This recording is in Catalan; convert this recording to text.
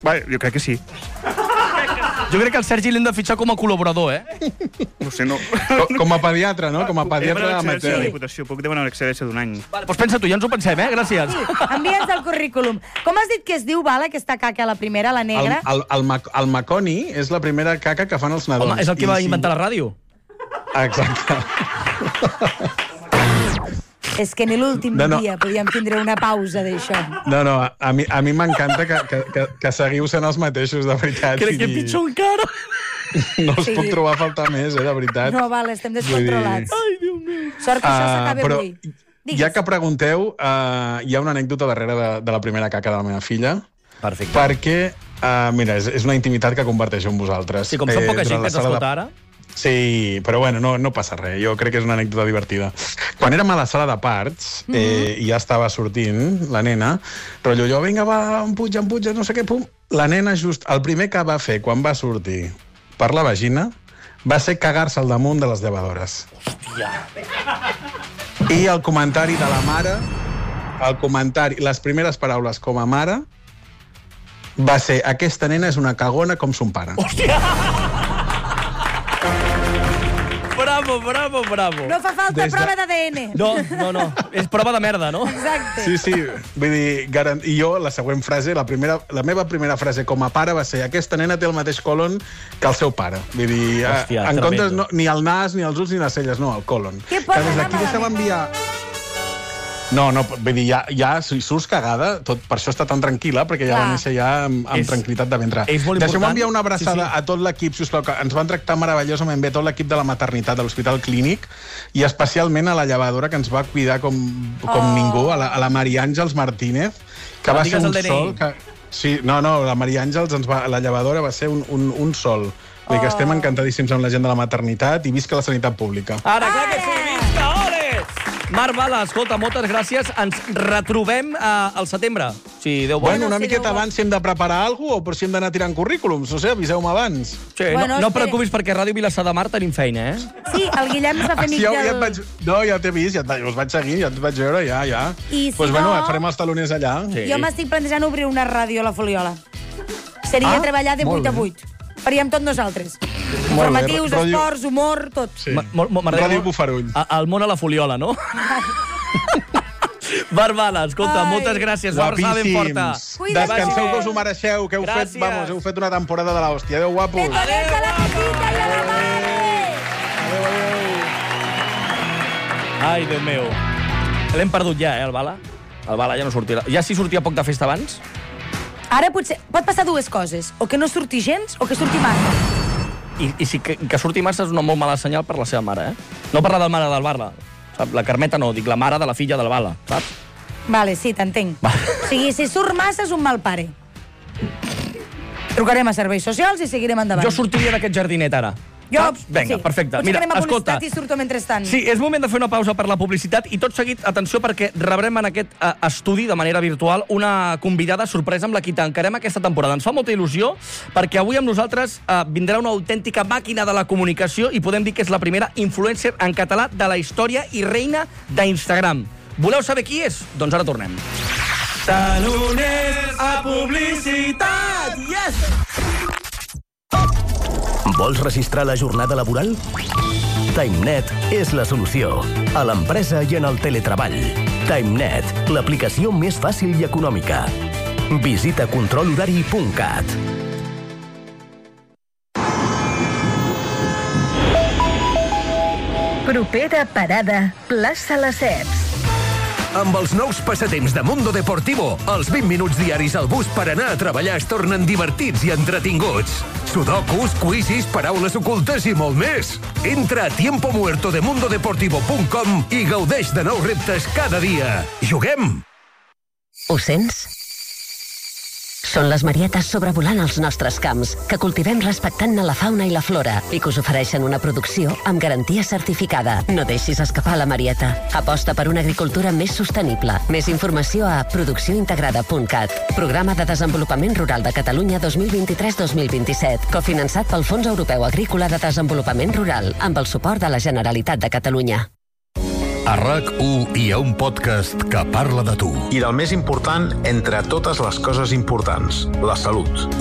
Va, jo crec que sí. Jo crec que el Sergi l'hem de fitxar com a col·laborador, No sé, no. Com a pediatre, no? Com a pediatre amateur. La Diputació, puc demanar una excedència d'un any. Vale, doncs pensa tu, ja ens ho pensem, Gràcies. Envia'ns el currículum. Com has dit que es diu, Val, aquesta caca, la primera, la negra? El Maconi és la primera caca que fan els nadons. Home, és el que va inventar la ràdio. Exacte. És que en l'últim dia podíem tindre una pausa d'això. No, a mi m'encanta que seguiu sent els mateixos, de veritat. Crec que pitjor encara. No us puc trobar a faltar més, de veritat. No, val, estem descontrolats. Ai, Déu meu. Sort que això s'acabi avui. Ja que pregunteu, hi ha una anècdota darrere de la primera caca de la meva filla. Perfecte. Perquè, mira, és una intimitat que comparteixo amb vosaltres. Sí, com són poca gent que ens escolta ara. Sí, però bueno, no passa res. Jo crec que és una anècdota divertida. Quan érem a la sala de parts, i ja estava sortint la nena, rotllo, jo, vinga, va, em puja, no sé què, pum. La nena, just, el primer que va fer quan va sortir per la vagina va ser cagar-se al damunt de les llevadores. Hòstia. I el comentari de la mare, les primeres paraules com a mare, va ser, aquesta nena és una cagona com son pare. Hòstia! Bravo. No fa falta prova d'ADN. No. És prova de merda, no? Exacte. Sí. Vull dir, i jo, la següent frase, la meva primera frase com a pare va ser aquesta nena té el mateix colon que el seu pare. Vull dir, hòstia, en comptes, ni el nas, ni els ulls, ni les celles, no, el colon. Què pot anar malament? Deixa'm enviar... No, vull dir, ja si surts cagada, per això està tan tranquil·la, perquè ja va néixer ja amb tranquil·litat de ventre. Deixeu-me enviar una abraçada a tot l'equip, sisplau, que ens van tractar meravellosament bé, tot l'equip de la maternitat, de l'Hospital Clínic, i especialment a la llevadora, que ens va cuidar com ningú, a la Maria Àngels Martínez, que va ser un sol... Sí, no, la Maria Àngels, la llevadora va ser un sol. Vull dir que estem encantadíssims amb la gent de la maternitat i visca la sanitat pública. Ara, clar que sí, visca, ole! Marc Bala, escolta, moltes gràcies. Ens retrobem al setembre, si Déu vol. Bueno, una miqueta abans si hem de preparar alguna cosa o per si hem d'anar tirant currículums. No sé, aviseu-me abans. Sí, no et preocupis perquè a Ràdio Vilassar de Mar tenim feina, Sí, el Guillem s'ha fet amic del... No, ja t'he vist, us vaig seguir, ja et vaig veure, ja. I si bueno, farem els taloners allà. Jo m'estic plantejant obrir una ràdio a la Foliola. Seria treballar de 8 a 8. Faríem tot nosaltres. Informatius, esports, humor, tot. Ràdio Bufarull. El món a la Foliola, no? Barbala, escolta, moltes gràcies. Una abraçada ben forta. Descanseu que us ho mereixeu, que heu fet una temporada de l'hòstia. Adéu, guapos. Adéu, a la petita i a la mare. Adéu. Ai, Déu meu. L'hem perdut ja, el Bala? El Bala ja no sortirà. Ja si sortia poc de festa abans? Ara potser pot passar dues coses. O que no surti gens o que surti massa. I si que surti massa és una molt mala senyal per la seva mare, No per la del mare del Bala. La Carmeta no, dic la mare de la filla del Bala, saps? Vale, sí, t'entenc. O sigui, si surt massa és un mal pare. Trucarem a serveis socials i seguirem endavant. Jo sortiria d'aquest jardinet ara. Vinga, perfecte. Potser anem a publicitat i surto mentrestant. Sí, és moment de fer una pausa per la publicitat i tot seguit, atenció, perquè rebrem en aquest estudi de manera virtual una convidada sorpresa amb la que tancarem aquesta temporada. Ens fa molta il·lusió perquè avui amb nosaltres vindrà una autèntica màquina de la comunicació i podem dir que és la primera influencer en català de la història i reina d'Instagram. Voleu saber qui és? Doncs ara tornem. Taloners a publicitat! Yes! Vols registrar la jornada laboral? TimeNet és la solució. A l'empresa i en el teletreball. TimeNet, l'aplicació més fàcil i econòmica. Visita controlhorari.cat. Propera parada, plaça Lesseps. Amb els nous passatemps de Mundo Deportivo, els 20 minuts diaris al bus per anar a treballar es tornen divertits i entretinguts. Sudokus, quizzes, paraules ocultes i molt més. Entra a tiempomuertodemundodeportivo.com i gaudeix de nous reptes cada dia. Juguem! Ho sents? Són les marietes sobrevolant els nostres camps, que cultivem respectant la fauna i la flora i que us ofereixen una producció amb garantia certificada. No deixis escapar la marieta. Aposta per una agricultura més sostenible. Més informació a produccióintegrada.cat. Programa de Desenvolupament Rural de Catalunya 2023-2027, cofinançat pel Fons Europeu Agrícola de Desenvolupament Rural, amb el suport de la Generalitat de Catalunya. A RAC1 hi ha un podcast que parla de tu. I del més important, entre totes les coses importants, la salut.